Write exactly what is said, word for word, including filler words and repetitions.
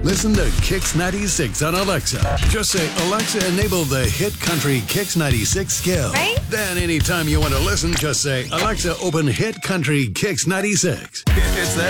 Listen to Kix ninety-six on Alexa. Just say, Alexa, enable the hit country Kix ninety-six skill. Right? Then anytime you want to listen, just say, Alexa, open hit country Kix ninety-six. It's that